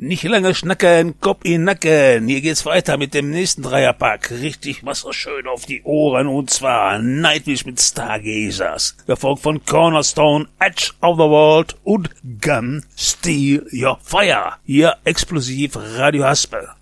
Nicht lange schnacken, Kopf in Nacken. Hier geht's weiter mit dem nächsten Dreierpack. Richtig was so schön auf die Ohren, und zwar Nightwish mit Stargazers. Gefolgt von Cornerstone, Edge of the World und Gun Steal Your Fire. Hier explosiv Radio Haspel.